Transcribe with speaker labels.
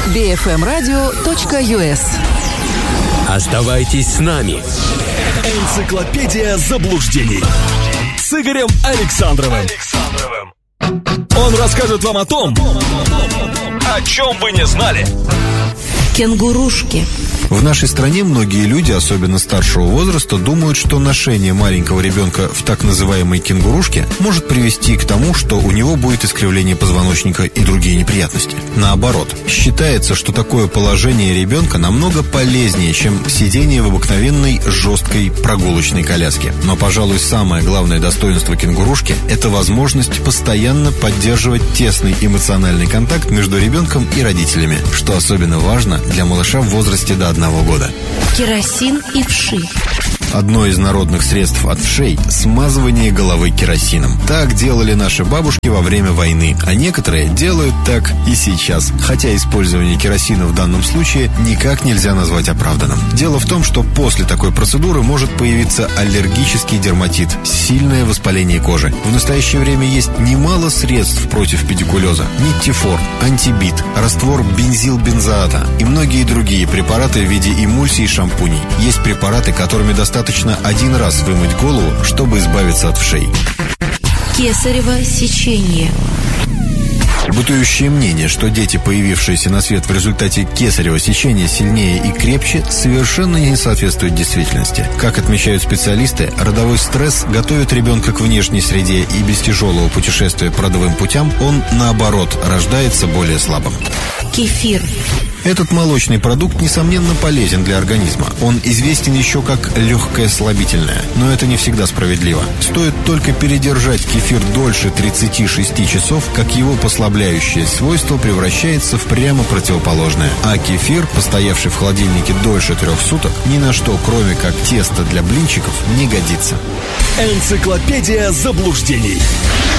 Speaker 1: bfmradio.us.
Speaker 2: Оставайтесь с нами.
Speaker 3: Энциклопедия заблуждений с Игорем Александровым. Он расскажет вам о том, о чем вы не знали.
Speaker 1: Кенгурушки.
Speaker 4: В нашей стране многие люди, особенно старшего возраста, думают, что ношение маленького ребенка в так называемой кенгурушке может привести к тому, что у него будет искривление позвоночника и другие неприятности. Наоборот, считается, что такое положение ребенка намного полезнее, чем сидение в обыкновенной жесткой прогулочной коляске. Но, пожалуй, самое главное достоинство кенгурушки – это возможность постоянно поддерживать тесный эмоциональный контакт между ребенком и родителями, что особенно важно для малыша в возрасте до 1 года.
Speaker 1: Керосин и вши.
Speaker 4: Одно из народных средств от вшей – смазывание головы керосином. Так делали наши бабушки во время войны, а некоторые делают так и сейчас. Хотя использование керосина в данном случае никак нельзя назвать оправданным. Дело в том, что после такой процедуры может появиться аллергический дерматит, сильное воспаление кожи. В настоящее время есть немало средств против педикулеза. Ниттифор, антибит, раствор бензилбензоата и многие другие препараты в виде эмульсий и шампуней. Есть препараты, которыми достаточно один раз вымыть голову, чтобы избавиться от вшей.
Speaker 1: Кесарево сечение.
Speaker 4: Бытующее мнение, что дети, появившиеся на свет в результате кесарево сечения, сильнее и крепче, совершенно не соответствует действительности. Как отмечают специалисты, родовой стресс готовит ребенка к внешней среде, и без тяжелого путешествия по родовым путям он, наоборот, рождается более слабым.
Speaker 1: Кефир.
Speaker 4: Этот молочный продукт, несомненно, полезен для организма. Он известен еще как легкое слабительное, но это не всегда справедливо. Стоит только передержать кефир дольше 36 часов, как его послабляющее свойство превращается в прямо противоположное. А кефир, постоявший в холодильнике дольше 3 суток, ни на что, кроме как тесто для блинчиков, не годится.
Speaker 3: Энциклопедия заблуждений.